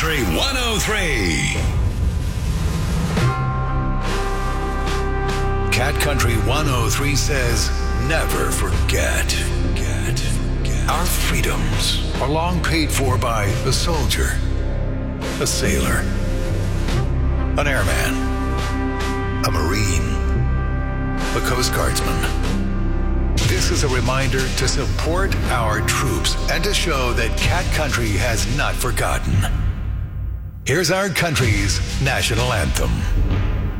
Country 103. Cat Country 103 says, never forget. Our freedoms are long paid for by a soldier, a sailor, an airman, a Marine, a Coast Guardsman. This is a reminder to support our troops and to show that Cat Country has not forgotten. Here's our country's national anthem.